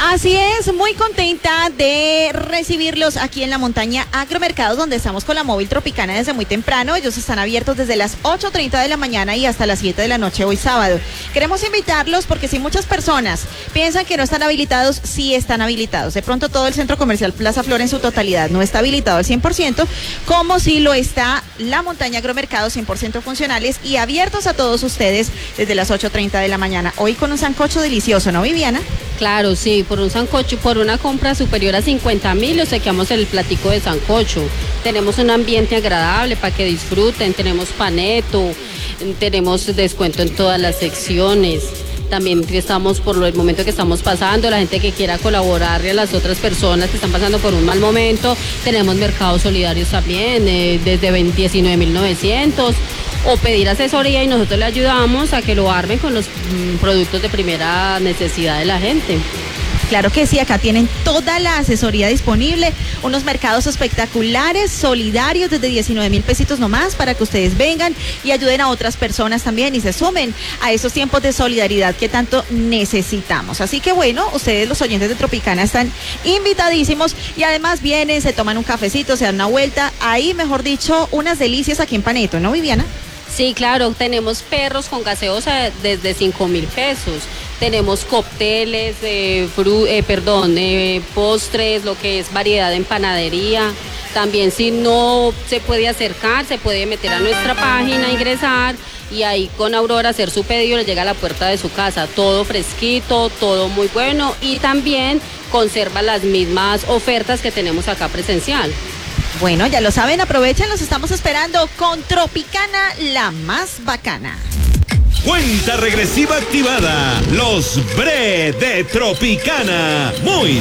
Así es, muy contenta de recibirlos aquí en la montaña Agromercados, donde estamos con la móvil Tropicana desde muy temprano. Ellos están abiertos desde las 8:30 de la mañana y hasta las 7 de la noche hoy sábado. Queremos invitarlos porque si muchas personas piensan que no están habilitados, sí están habilitados. De pronto todo el centro comercial Plaza Flor en su totalidad no está habilitado al 100%, como si lo está la montaña Agromercados, 100% funcionales y abiertos a todos ustedes desde las 8:30 de la mañana. Hoy con un sancocho delicioso, ¿no, Viviana? Claro, sí, por un sancocho, por una compra superior a 50.000, obsequiamos el platico de sancocho. Tenemos un ambiente agradable para que disfruten, tenemos paneto, tenemos descuento en todas las secciones. También estamos, por el momento que estamos pasando, la gente que quiera colaborarle a las otras personas que están pasando por un mal momento, tenemos mercados solidarios también, desde 19.900, o pedir asesoría y nosotros le ayudamos a que lo armen con los productos de primera necesidad de la gente. Claro que sí, acá tienen toda la asesoría disponible, unos mercados espectaculares, solidarios, desde 19.000 pesitos nomás, para que ustedes vengan y ayuden a otras personas también y se sumen a esos tiempos de solidaridad que tanto necesitamos. Así que bueno, ustedes los oyentes de Tropicana están invitadísimos y además vienen, se toman un cafecito, se dan una vuelta, ahí mejor dicho, unas delicias aquí en Paneto, ¿no, Viviana? Sí, claro, tenemos perros con gaseosa desde 5.000 pesos. Tenemos cócteles, postres, lo que es variedad en panadería. También si no se puede acercar, se puede meter a nuestra página, ingresar y ahí con Aurora hacer su pedido, le llega a la puerta de su casa. Todo fresquito, todo muy bueno y también conserva las mismas ofertas que tenemos acá presencial. Bueno, ya lo saben, aprovechen, los estamos esperando con Tropicana, la más bacana. Cuenta regresiva activada. Los Bre de Tropicana. Muy